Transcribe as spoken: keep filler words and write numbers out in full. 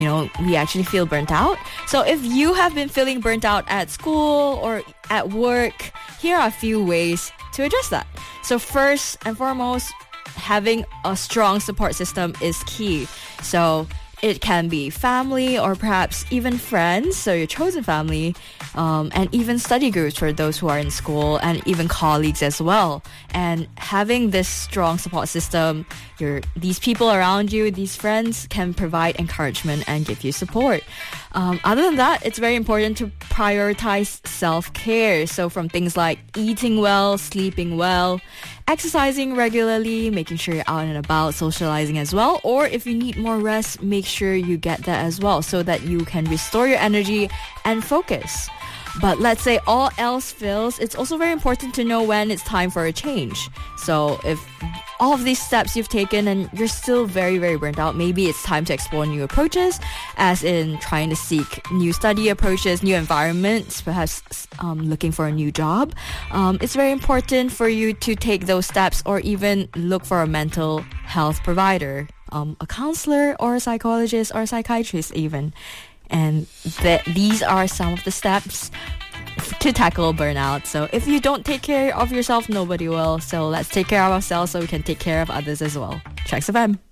you know, we actually feel burnt out. So if you have been feeling burnt out at school or at work, here are a few ways to address that. So first and foremost, having a strong support system is key. So it can be family or perhaps even friends, so your chosen family, um, and even study groups for those who are in school, and even colleagues as well. And having this strong support system, your these people around you, these friends, can provide encouragement and give you support. Um, other than that, it's very important to prioritize self-care. So from things like eating well, sleeping well, exercising regularly, making sure you're out and about, socializing as well. Or if you need more rest, make sure you get that as well so that you can restore your energy and focus. But let's say all else fails, it's also very important to know when it's time for a change. So if all of these steps you've taken and you're still very, very burnt out, maybe it's time to explore new approaches, as in trying to seek new study approaches, new environments, perhaps um, looking for a new job. Um, it's very important for you to take those steps or even look for a mental health provider, um, a counselor or a psychologist or a psychiatrist even. And th- these are some of the steps to tackle burnout. So if you don't take care of yourself, nobody will. So let's take care of ourselves so we can take care of others as well. Tracks F M.